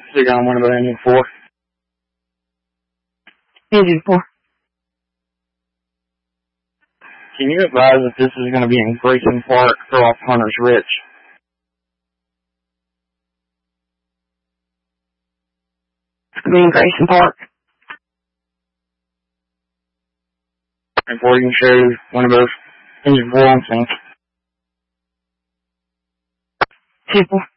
Stick on Winnebago Engine 4. Engine 4. Can you advise if this is going to be in Grayson Park or off Hunter's Ridge? It's going to be in Grayson Park. Before you can show Winnebago Engine 4 on scene. 10-4.